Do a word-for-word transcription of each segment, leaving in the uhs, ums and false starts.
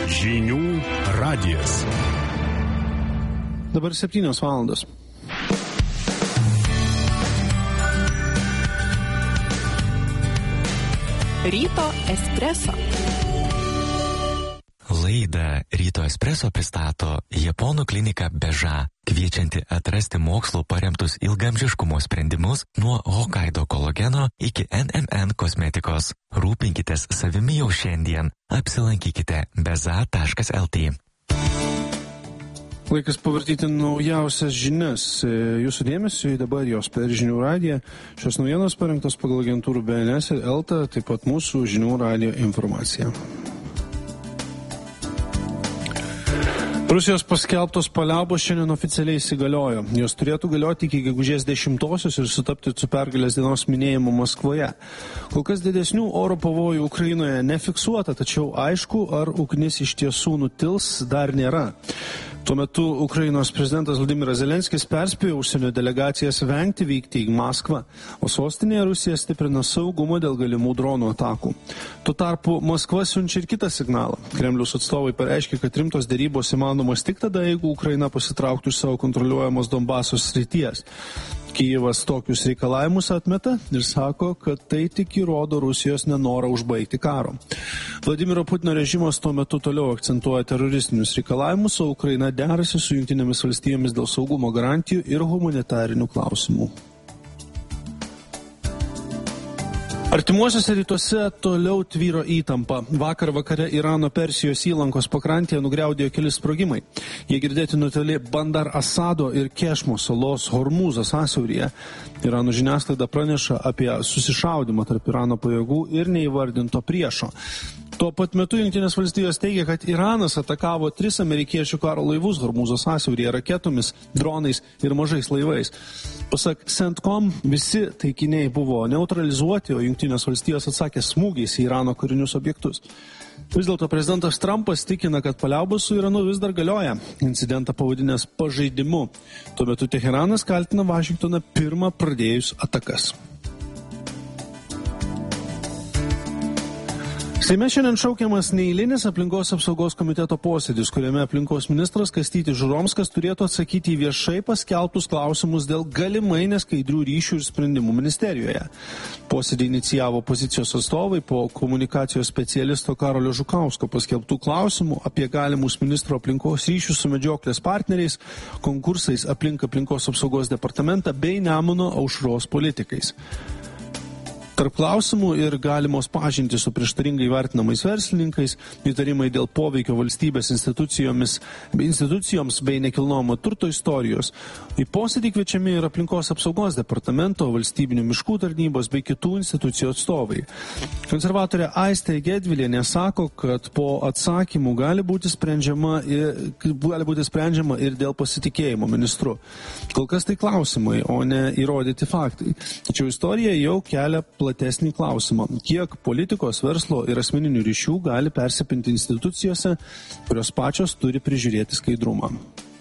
Žinių radijas. Dabar septynios valandos. Ryto espreso. Laidą Ryto espreso pristato Japonų klinika Beža, kviečianti atrasti mokslo paremtus ilgamžiškumo sprendimus nuo Hokkaido kolageno iki N M N kosmetikos. Rūpinkitės savimi jau šiandien. Apsilankykite beza taškas el t. Laikas pavartyti naujausias žinias. Jūsų dėmesiui dabar jos per Žinių radiją. Šios naujienos parengtos pagal agentūrų B N S ir Elta, taip pat mūsų Žinių radijo informacija. Rusijos paskelbtos paliaubos šiandien oficialiai įsigaliojo. Jos turėtų galioti iki gegužės dešimtosios ir sutapti su pergalės dienos minėjimu Maskvoje. Kol kas didesnių oro pavojų Ukrainoje nefiksuota, tačiau aišku, ar ugnis iš tiesų nutils, dar nėra. Tuo metu Ukrainos prezidentas Vladimiras Zelenskis perspėjo užsienio delegacijas vengti vykti į Maskvą, o sostinėje Rusija stiprina saugumą dėl galimų dronų atakų. Tuo tarpu Maskva siunčia ir kitą signalą. Kremliaus atstovai pareiškė, kad rimtos derybos įmanomas tik tada, jeigu Ukraina pasitrauktų iš savo kontroliuojamos Donbaso srities. Kijevas tokius reikalavimus atmeta ir sako, kad tai tik įrodo Rusijos nenorą užbaigti karo. Vladimiro Putino režimas tuo metu toliau akcentuoja teroristinius reikalavimus, o Ukraina derasi su Jungtinėmis valstijomis dėl saugumo garantijų ir humanitarinių klausimų. Artimuosiuose rytuose toliau tvyro įtampa. Vakar vakare Irano Persijos įlankos pakrantėje nugriaudėjo keli sprogimai. Jie girdėti netoli Bandar Asado ir Kešmo salos Hormūzo sąsiauryje. Irano žiniasklaida praneša apie susišaudymą tarp Irano pajėgų ir neįvardinto priešo. Tuo pat metu Jungtinės valstijos teigia, kad Iranas atakavo tris amerikiečių karo laivus Hormūzo sąsiauryje raketomis, dronais ir mažais laivais. Pasak Centcom, visi taikiniai buvo neutralizuoti, o Jungtinės valstijos atsakė smūgiais į Irano karinius objektus. Vis dėlto prezidentas Trumpas tikina, kad paliaubos su Iranu vis dar galioja. Incidentą pavadinęs pažaidimu. Tuo metu Teheranas kaltina Vašingtoną pirmą pradėjus atakas. Seime šiandien šaukiamas neeilinis aplinkos apsaugos komiteto posėdis, kuriame aplinkos ministras Kastytis Žuromskas turėtų atsakyti į viešai paskelbtus klausimus dėl galimai neskaidrių ryšių ir sprendimų ministerijoje. Posėdį inicijavo opozicijos atstovai po komunikacijos specialisto Karolio Žukausko paskelbtų klausimų apie galimus ministro aplinkos ryšius su medžioklės partneriais, konkursais aplink aplinkos apsaugos departamentą bei Nemuno aušros politikais. Tarp klausimų ir galimos pažintys su prieštaringai vertinamais verslininkais, įtarimai dėl poveikio valstybės institucijomis, institucijoms bei nekilnojamo turto istorijos. Į posėdį kviečiami ir aplinkos apsaugos departamento, valstybinių miškų tarnybos bei kitų institucijų atstovai. Konservatorė Aistė Gedvilienė sako, kad po atsakymų gali būti sprendžiama ir, gali būti sprendžiama ir dėl pasitikėjimo ministru. Kol kas tai klausimai, o ne įrodyti faktai. Tačiau istorija jau kelia platesnį klausimą, kiek politikos, verslo ir asmeninių ryšių gali persipinti institucijose, kurios pačios turi prižiūrėti skaidrumą.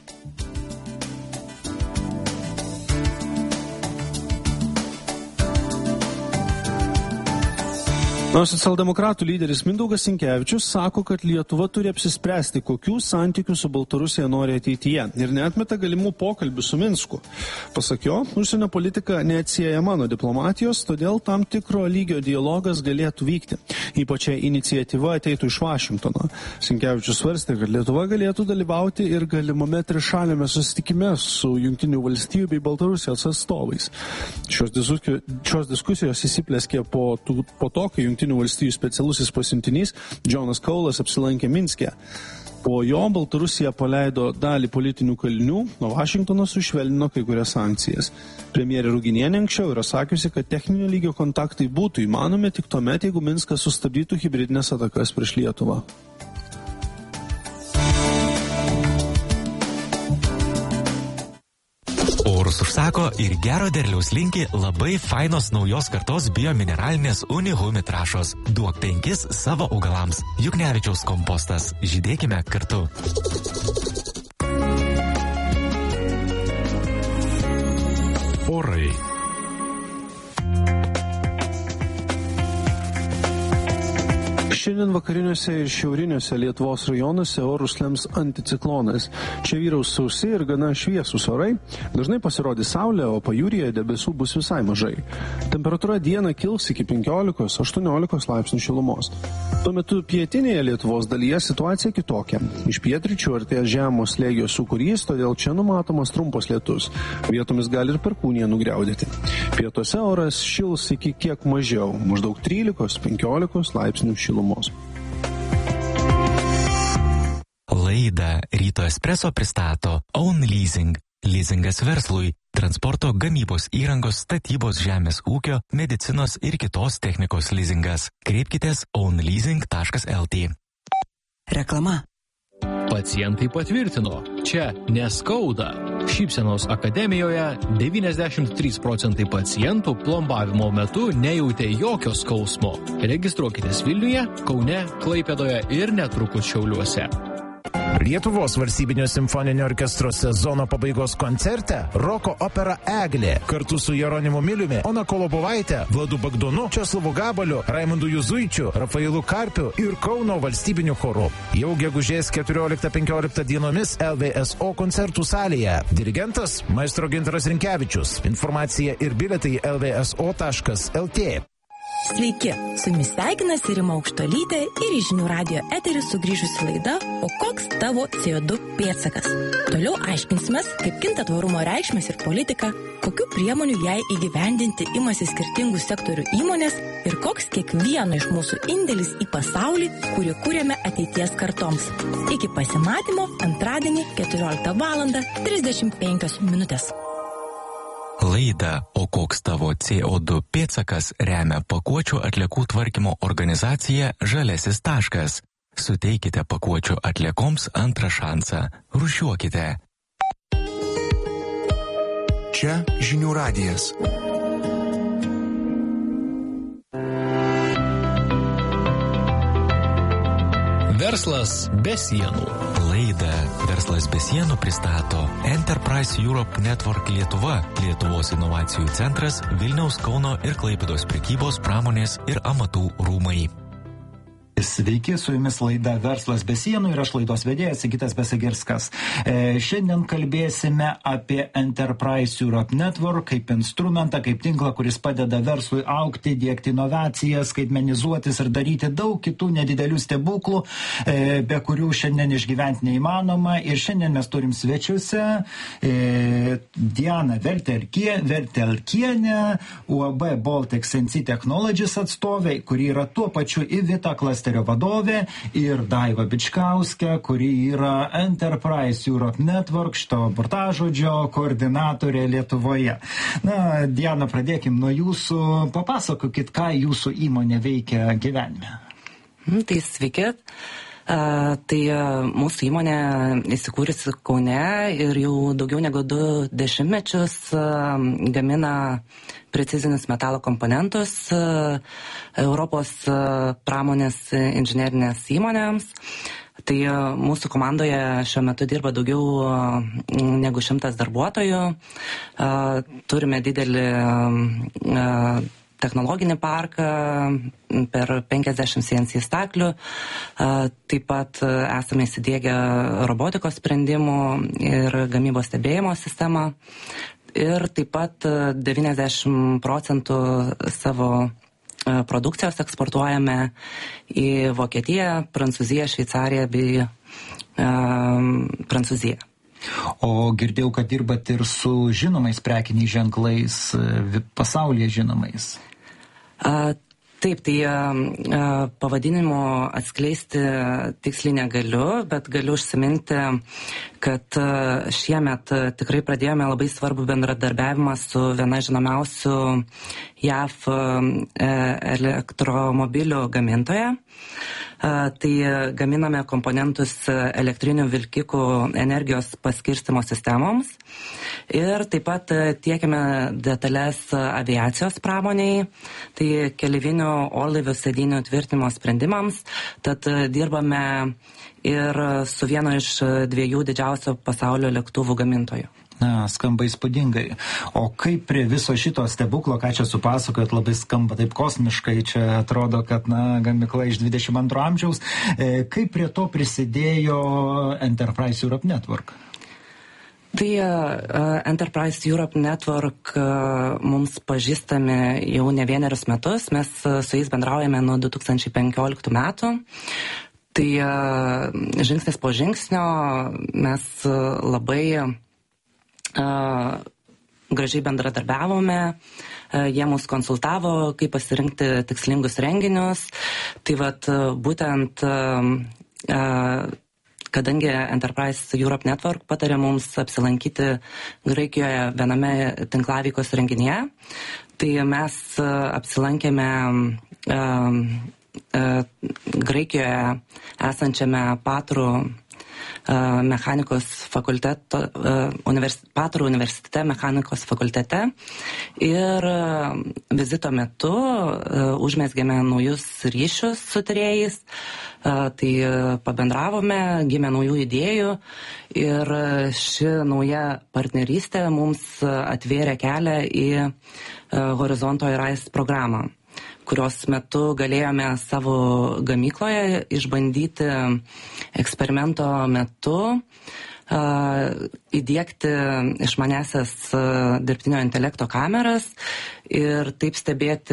Na, socialdemokratų lyderis Mindaugas Sinkevičius sako, kad Lietuva turi apsispręsti, kokių santykių su Baltarusija nori ateityje ir neatmeta galimų pokalbių su Minsku. Pasak jo, užsienio politika neatsiejama nuo diplomatijos, todėl tam tikro lygio dialogas galėtų vykti. Ypač iniciatyva ateitų iš Vašingtono. Sinkevičius svarstė, kad Lietuva galėtų dalyvauti ir galimame trišaliame susitikime su Jungtinių valstijų bei Baltarusijos atstovais. Šios diskusijos, šios diskusijos įsiplėskė po, po to, kai Jungtinių valstijų specialusis pasiuntinys Džonas Kaulas apsilankė Minske. Po jo Baltarusija paleido dalį politinių kalinių, o Vašingtonas sušvelnino kai kurias sankcijas. Premjerė Ruginienė anksčiau yra sakiusi, kad techninio lygio kontaktai būtų įmanomi tik tuomet, jeigu Minskas sustabdytų hibridinės atakas prieš Lietuvą. Orus užsako ir gero derliaus linki labai fainos naujos kartos biomineralinės Unihumi trąšos. Duok penkis savo augalams. Juknevičiaus kompostas. Žydėkime kartu. Orai. Šiandien vakariniuose ir šiauriniuose Lietuvos rajonuose orus lems anticiklonas. Čia vyraus sausi ir gana šviesūs orai. Dažnai pasirodys saulė, o pajūryje debesų bus visai mažai. Temperatūra dieną kils iki penkiolikos aštuoniolikos laipsnių šilumos. Tuo metu pietinėje Lietuvos dalyje situacija kitokia. Iš pietryčių artės žemo slėgio sūkurys, todėl čia numatomas trumpas lietus. Vietomis gali ir perkūnija nugriaudėti. Pietuose oras šils iki kiek mažiau, maždaug trylikos penkiolikos laipsnių šilumos. Laidą Ryto Espresso pristato Own Leasing. Leasingas verslui, transporto, gamybos įrangos, statybos, žemės ūkio, medicinos ir kitos technikos leasingas. Kreipkitės own leasing taškas el tė. Reklama. Pacientai patvirtino, čia neskauda. Šypsenos akademijoje devyniasdešimt trys procentai pacientų plombavimo metu nejautė jokio skausmo. Registruokitės Vilniuje, Kaune, Klaipėdoje ir netrukus Šiauliuose. Lietuvos valstybinio simfoninio orkestro sezono pabaigos koncerte roko opera Eglė kartu su Jeronimu Miliumi, Ona Kolobovaite, Vladu Bagdonu, Česlovu Gabaliu, Raimundu Juzuičiu, Rafailu Karpiu ir Kauno valstybiniu choru. Jau gegužės keturioliktą penkioliktą dienomis el vė es o koncertų salėje. Dirigentas maestro Gintaras Rinkevičius. Informacija ir bilietai el vė es o taškas el tė. Sveiki, su jumis sveikinasi Rima Aukštuolytė ir į Žinių radijo eterį sugrįžusi laida O koks tavo C O du pėdsakas? Toliau aiškinsimės, kaip kinta tvarumo reikšmės ir politika, kokių priemonių jai įgyvendinti imasi skirtingų sektorių įmonės ir koks kiekvieno iš mūsų indėlis į pasaulį, kurį kūrėme ateities kartoms. Iki pasimatymo antradienį keturioliktą valandą trisdešimt penkios minutės. Laidą O koks tavo C O du pėdsakas remia pakuočių atliekų tvarkymo organizacija Žalesis taškas. Suteikite pakuočių atliekoms antrą šansą. Rūšiuokite. Čia Žinių radijas. Verslas be sienų. Laidą Verslas be sienų pristato Enterprise Europe Network Lietuva, Lietuvos inovacijų centras, Vilniaus, Kauno ir Klaipėdos prekybos, pramonės ir amatų rūmai. Sveiki, su jumis laida Verslas be sienų ir aš laidos vedėjas Sigitas Besagirskas. E, šiandien kalbėsime apie Enterprise Europe Network kaip instrumentą, kaip tinklą, kuris padeda verslui augti, diegti inovacijas, skaitmenizuotis ir daryti daug kitų nedidelių stebuklų, e, be kurių šiandien išgyventi neįmanoma. Ir šiandien mes turim svečiuose e, Dianą Vertelkie, Vertelkienę, U A B Baltic Sensi Technologies atstovė, kuri yra tuo pačiu į Vita klasterio vadovė, ir Daiva Bičkauskė, kuri yra Enterprise Europe Network, šito burtažodžio koordinatorė Lietuvoje. Na, Diana, pradėkim nuo jūsų. Papasakokit, ką jūsų įmonė veikia gyvenime. Tai sveiki. Uh, tai uh, mūsų įmonė įsikūrusi Kaune ir jau daugiau negu du dešimtmečius uh, gamina precizinius metalo komponentus uh, Europos uh, pramonės inžinerinės įmonėms. Tai uh, mūsų komandoje šiuo metu dirba daugiau uh, negu šimtas darbuotojų. Uh, turime didelį uh, technologinį parką per penkiasdešimt C N C staklių. Taip pat esame įsidiegę robotikos sprendimų ir gamybos stebėjimo sistemą. Ir taip pat devyniasdešimt procentų savo produkcijos eksportuojame į Vokietiją, Prancūziją, Šveicariją bei um, Prancūziją. O girdėjau, kad dirbat ir su žinomais prekiniais ženklais, pasaulyje žinomais. A, taip, tai a, pavadinimo atskleisti tiksliai negaliu, bet galiu užsiminti, kad a, šiemet tikrai pradėjome labai svarbų bendradarbiavimą su viena žinomiausių J A V a, elektromobilių gamintoja. A, tai gaminame komponentus elektrinių vilkikų energijos paskirstymo sistemoms ir taip pat tiekiame detalės aviacijos pramoniai, tai keleivinių orlaivių sėdynių tvirtinimo sprendimams, tad dirbame ir su vienu iš dviejų didžiausių pasaulio lėktuvų gamintojų. Na, skamba įspūdingai. O kaip prie viso šito stebuklo, ką čia supasakojat, labai skamba taip kosmiškai, čia atrodo, kad, na, gamykla iš dvidešimt antro amžiaus, e, kaip prie to prisidėjo Enterprise Europe Network? Tai uh, Enterprise Europe Network uh, mums pažįstami jau ne vienerius metus, mes uh, su jais bendraujame nuo du tūkstančiai penkioliktų metų. Tai uh, žingsnis po žingsnio mes uh, labai uh, gražiai bendradarbiavome, uh, jie mus konsultavo, kaip pasirinkti tikslingus renginius. Tai vat uh, būtent uh, uh, kadangi Enterprise Europe Network patarė mums apsilankyti Graikijoje viename tinklaveikos renginyje, tai mes apsilankėme uh, uh, Graikijoje esančiame Patrų uh, mechanikos fakulteto, uh, univers, Patrų universitete mechanikos fakultete ir uh, vizito metu uh, užmezgėme naujus ryšius su tyrėjais. Tai pabendravome, gimė naujų idėjų ir ši nauja partnerystė mums atvėrė kelią į Horizonto ir RISE programą, kurios metu galėjome savo gamykloje išbandyti eksperimento metu įdiegti išmaniasias dirbtinio intelekto kameras ir taip stebėti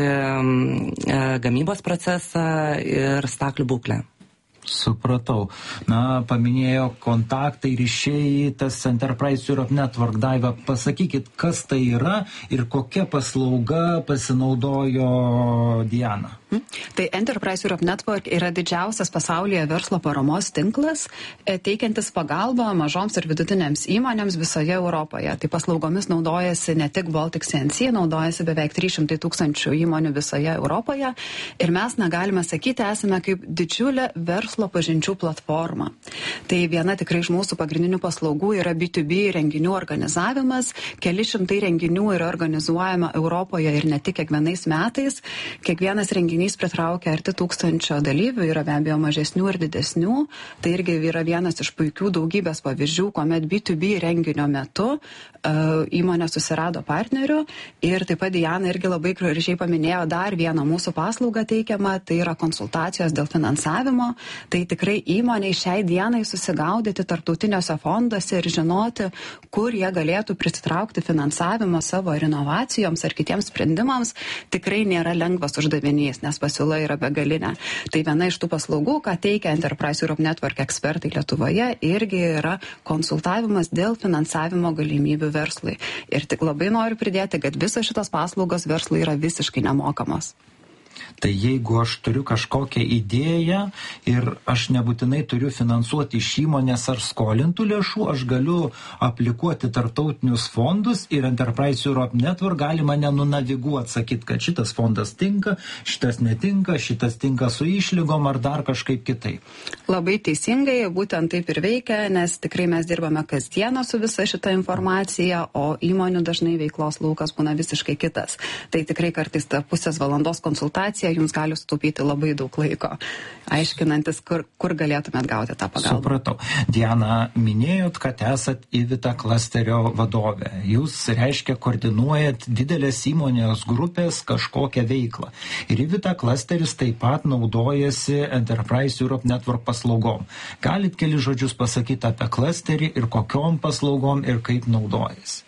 gamybos procesą ir staklių būklę. Supratau. Na, paminėjo kontaktai, ryšiai, tas Enterprise Europe Network. Daiva, pasakykit, kas tai yra ir kokia paslauga pasinaudojo Diana? Tai Enterprise Europe Network yra didžiausias pasaulyje verslo paramos tinklas, teikiantis pagalbą mažoms ir vidutinėms įmonėms visoje Europoje. Tai paslaugomis naudojasi ne tik Baltic C N C, naudojasi beveik trys šimtai tūkstančių įmonių visoje Europoje. Ir mes negalime sakyti, esame kaip didžiulė verslo pažinčių platforma. Tai viena tikrai iš mūsų pagrindinių paslaugų yra B du B renginių organizavimas. Keli šimtai renginių yra organizuojama Europoje ir ne tik kiekvienais metais. Kiekvienas renginys pritraukia arti tūkstančio dalyvių, yra be abejo mažesnių ir didesnių. Tai irgi yra vienas iš puikių daugybės pavyzdžių, kuomet B du B renginio metu uh, įmonė susirado partnerių. Ir taip pat Diana irgi labai gražiai paminėjo dar vieną mūsų paslaugą teikiamą, tai yra konsultacijos dėl finansavimo. Tai tikrai įmoniai šiai dienai susigaudyti tarptautiniuose fonduose ir žinoti, kur jie galėtų prisitraukti finansavimą savo ar inovacijoms ar kitiems sprendimams, tikrai nėra lengvas uždavinys, nes pasiūla yra begalinė. Tai viena iš tų paslaugų, ką teikia Enterprise Europe Network ekspertai Lietuvoje, irgi yra konsultavimas dėl finansavimo galimybių verslui. Ir tik labai noriu pridėti, kad visos šitos paslaugos verslui yra visiškai nemokamos. Tai jeigu aš turiu kažkokią idėją ir aš nebūtinai turiu finansuoti iš įmonės ar skolintų lėšų, aš galiu aplikuoti tarptautinius fondus ir Enterprise Europe Network gali mane nunaviguoti, sakyti, kad šitas fondas tinka, šitas netinka, šitas tinka su išlygom ar dar kažkaip kitaip. Labai teisingai, būtent taip ir veikia, nes tikrai mes dirbame kasdieną su visa šita informacija, o įmonių dažnai veiklos laukas būna visiškai kitas. Tai tikrai kartais ta pusės valandos konsultacija jums gali sutaupyti labai daug laiko, aiškinantis, kur, kur galėtumėt gauti tą pagalbą. Supratau. Diana, minėjot, kad esat Ivita klasterio vadovė. Jūs, reiškia, koordinuojat didelės įmonės grupės kažkokią veiklą. Ir Ivita klasteris taip pat naudojasi Enterprise Europe Network paslaugom. Galit keli žodžius pasakyti apie klasterį ir kokiom paslaugom ir kaip naudojasi?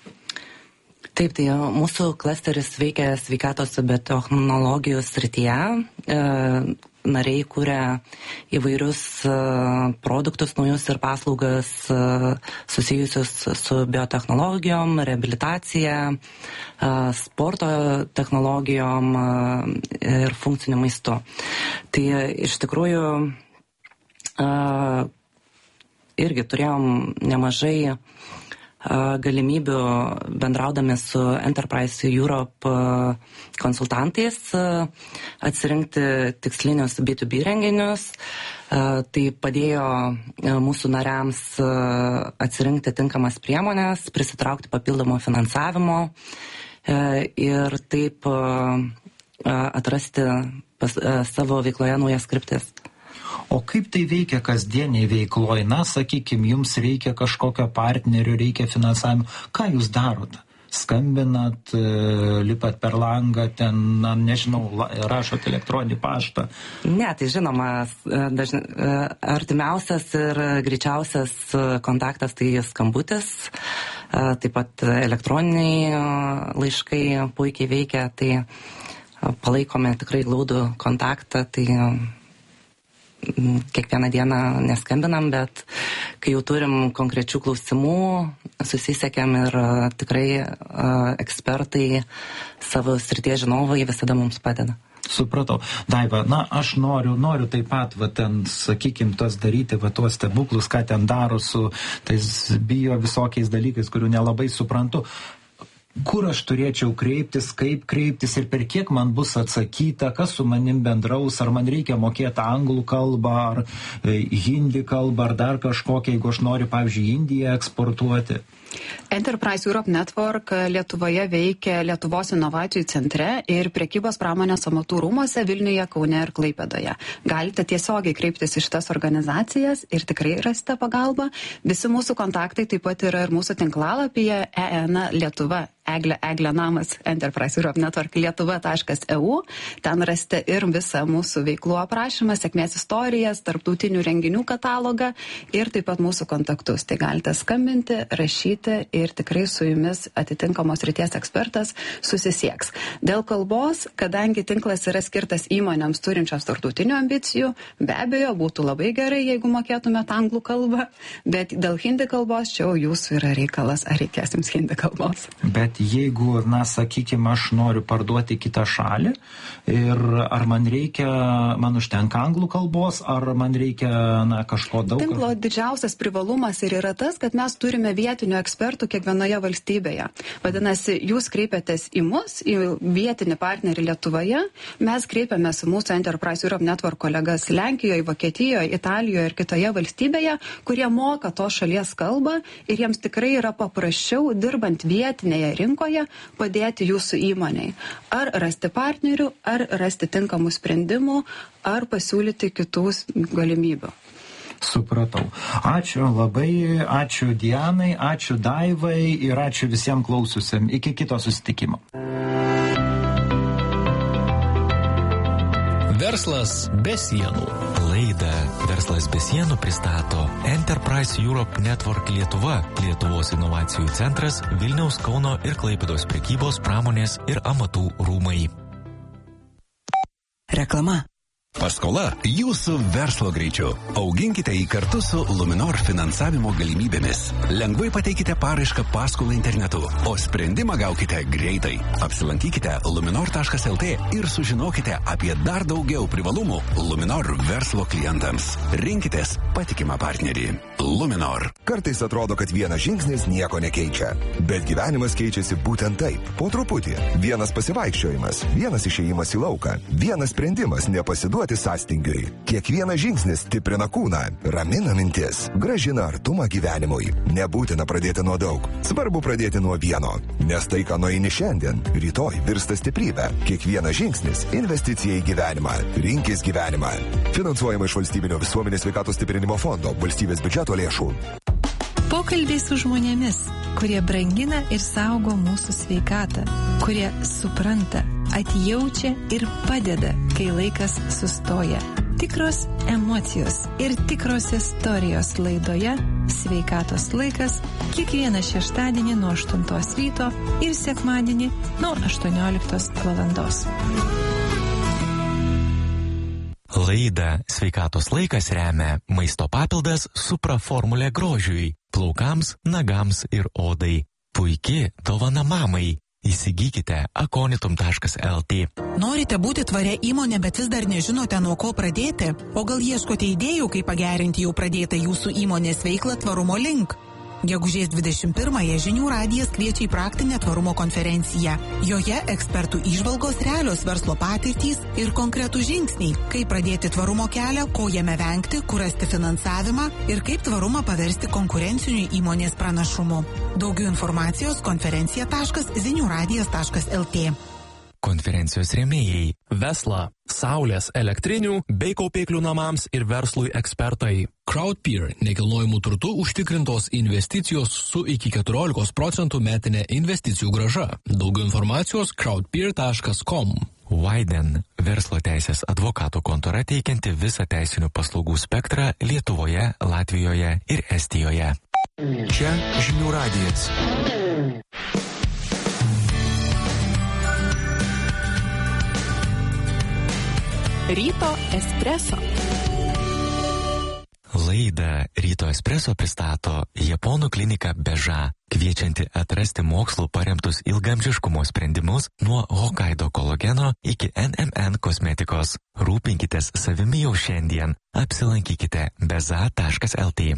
Taip, tai mūsų klasteris veikia sveikatos biotechnologijų srityje. E, nariai kuria įvairius e, produktus, naujus ir paslaugas e, susijusius su biotechnologijom, reabilitacija, e, sporto technologijom e, ir funkciniu maistu. Tai iš tikrųjų e, irgi turėjom nemažai galimybių bendraudami su Enterprise Europe konsultantais atsirinkti tikslinius B du B renginius. Tai padėjo mūsų nariams atsirinkti tinkamas priemonės, prisitraukti papildomo finansavimo ir taip atrasti pas, savo veikloje naujas kryptis. O kaip tai veikia kasdieniai veikloje? Na, sakykime, jums reikia kažkokio partnerio, reikia finansavimo. Ką jūs darote? Skambinat, lipat per langą, ten, na, nežinau, rašot elektroninį paštą? Ne, tai žinoma, dažnai, artimiausias ir greičiausias kontaktas tai skambutis, taip pat elektroniniai laiškai puikiai veikia, tai palaikome tikrai glaudų kontaktą, tai kiekvieną dieną neskambinam, bet kai jau turim konkrečių klausimų, susisiekėm ir tikrai ekspertai, savo srities žinovai visada mums padeda. Supratau. Daiva, na, aš noriu, noriu taip pat, va, ten, sakykim, tos daryti, va, tuos stebuklus, ką ten daro su tais bio visokiais dalykais, kurių nelabai suprantu. Kur aš turėčiau kreiptis, kaip kreiptis ir per kiek man bus atsakyta, kas su manim bendraus, ar man reikia mokėti anglų kalbą, ar e, hindi kalbą, ar dar kažkokią, jeigu aš noriu, pavyzdžiui, Indiją eksportuoti. Enterprise Europe Network Lietuvoje veikia Lietuvos inovacijų centre ir prekybos pramonės amatų rūmose Vilniuje, Kaune ir Klaipėdoje. Galite tiesiogiai kreiptis į šitas organizacijas ir tikrai rasite pagalbą. Visi mūsų kontaktai taip pat yra ir mūsų tinklalapyje E N Lietuva. Eglė, Eglė namas Enterprise Europe Network lietuva taškas e u. Ten rasite ir visą mūsų veiklų aprašymą, sėkmės istorijas, tarptautinių renginių katalogą ir taip pat mūsų kontaktus. Tai galite skambinti, rašyti ir tikrai su jumis atitinkamos ryties ekspertas susisieks. Dėl kalbos, kadangi tinklas yra skirtas įmonėms turinčios tarptautinių ambicijų, be abejo, būtų labai gerai, jeigu mokėtumėte anglų kalbą, bet dėl hindi kalbos čia jau jūsų yra reikalas, ar reikės jums hindi kalbos. Bet jeigu, na, sakykime, aš noriu parduoti kitą šalį ir ar man reikia, man užtenka anglų kalbos, ar man reikia, na, kažko daug? Tinklo didžiausias privalumas ir yra tas, kad mes turime vietinių ekspertų kiekvienoje valstybėje. Vadinasi, jūs kreipiatės į mus, į vietinį partnerį Lietuvoje, mes kreipiamės į mūsų Enterprise Europe Network kolegas Lenkijoje, Vokietijoje, Italijoje ir kitoje valstybėje, kurie moka tos šalies kalbą ir jiems tikrai yra paprasčiau dirbant vietinėje rinkoje padėti jūsų įmoniai. Ar rasti partnerių, ar rasti tinkamų sprendimų, ar pasiūlyti kitų galimybių. Supratau. Ačiū labai, ačiū Dianai, ačiū Daivai ir ačiū visiems klausiusiam. Iki kito susitikimo. Verslas be sienų. Laidą Verslas be sienų pristato Enterprise Europe Network Lietuva, Lietuvos inovacijų centras, Vilniaus, Kauno ir Klaipėdos prekybos, pramonės ir amatų rūmai. Reklama. Paskola jūsų verslo greičiu. Auginkite jį kartu su Luminor finansavimo galimybėmis. Lengvai pateikite paraišką paskolą internetu, o sprendimą gaukite greitai. Apsilankykite luminor taškas el tė ir sužinokite apie dar daugiau privalumų Luminor verslo klientams. Rinkitės patikimą partnerį. Luminor. Kartais atrodo, kad vienas žingsnis nieko nekeičia, bet gyvenimas keičiasi būtent taip, po truputį. Vienas pasivaikščiojimas, vienas išėjimas į lauką, vienas sprendimas nepasiduoti sąstingiui. Kiekvienas žingsnis stiprina kūną, ramina mintis, gražina artumą gyvenimui. Nebūtina pradėti nuo daug, svarbu pradėti nuo vieno, nes tai, ką nueini šiandien, rytoj virsta stiprybė. Kiekvienas žingsnis – investicija į gyvenimą. Rinkis gyvenimą. Finansuojama iš Valstybinio visuomenės sveikatos stiprinimo fondo, valstybės biudžeto lėšų. Pokalbiai su žmonėmis, kurie brangina ir saugo mūsų sveikatą, kurie supranta, atjaučia ir padeda, kai laikas sustoja. Tikros emocijos ir tikros istorijos laidoje Sveikatos laikas kiekvieną šeštadienį nuo aštuntos ryto ir sekmadienį nuo aštuonioliktos valandos. Laidą Sveikatos laikas remia maisto papildas Supra formulė grožiui, plaukams, nagams ir odai. Puiki dovana mamai. Įsigykite akonitum taškas el tė. Norite būti tvaria įmonė, bet vis dar nežinote, nuo ko pradėti? O gal ieškote idėjų, kaip pagerinti jau pradėtą jūsų įmonės veiklą tvarumo link? Gegužės dvidešimt pirmąją Žinių radijas kviečia į praktinę tvarumo konferenciją. Joje ekspertų įžvalgos, realios verslo patirtys ir konkretų žingsniai, kaip pradėti tvarumo kelią, ko jame vengti, kur rasti finansavimą ir kaip tvarumą paversti konkurenciniu įmonės pranašumu. Daugiau informacijos konferencija taškas zinių radijas taškas el tė. konferencijos rėmėjai. Vesla, saulės elektrinių bei kaupiklių namams ir verslui ekspertai. Crowdpeer nekilnojimų turtų užtikrintos investicijos su iki keturiolikos procentų metinė investicijų grąža. Daugiau informacijos crowdpeer taškas com. Widen – verslo teisės advokatų kontora teikianti visą teisinių paslaugų spektrą Lietuvoje, Latvijoje ir Estijoje. Čia Žinių radijas. Ryto espreso. Laidą Ryto espreso pristato Japonų klinika Beža, kviečianti atrasti mokslų paremtus ilgamžiškumo sprendimus nuo Hokkaido kolageno iki N M N kosmetikos. Rūpinkitės savimi jau šiandien. Apsilankykite beza taškas el tė.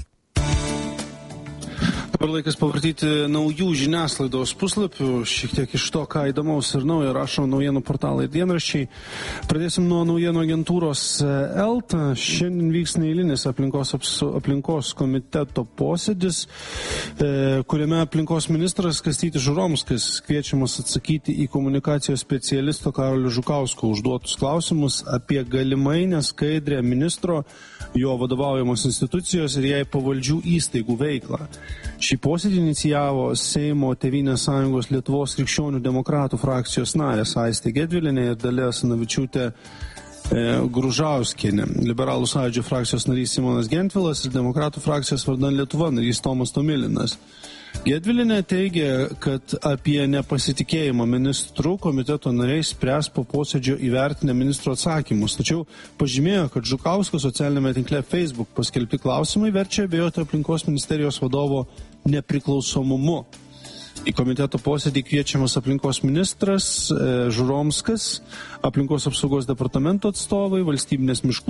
Dabar laikas pavartyti naujų žiniasklaidos puslapių, šiek tiek iš to, ką įdomaus ir naujo rašo naujienų portalai ir dienraščiai. Pradėsim nuo naujienų agentūros Elta. Šiandien vyks neeilinis aplinkos, aplinkos komiteto posėdis, e, kuriame aplinkos ministras Kastytis Žuromskis kviečiamas atsakyti į komunikacijos specialisto Karolio Žukausko užduotus klausimus apie galimai neskaidrę ministro, jo vadovaujamos institucijos ir jai pavaldžių įstaigų veiklą. Šį posėdį inicijavo Seimo Tėvynės sąjungos Lietuvos krikščionių demokratų frakcijos narės Aistė Gedvilinė ir Dalia Asanavičiūtė e, Gružauskienė. Liberalų sąjūdžio frakcijos narys Simonas Gentvilas ir demokratų frakcijos vardan Lietuva narys Tomas Tomilinas. Gedvilinė teigia, kad apie nepasitikėjimą ministrų komiteto nariai spręs po posėdžio įvertinę ministro atsakymus. Tačiau pažymėjo, kad Žukausko socialinėme tinkle Facebook paskelbti klausimai verčia abejoti aplinkos ministerijos vadovo nepriklausomumu. Į komiteto posėdį kviečiamas aplinkos ministras e, Žuromskas, aplinkos apsaugos departamento atstovai, valstybinės miškų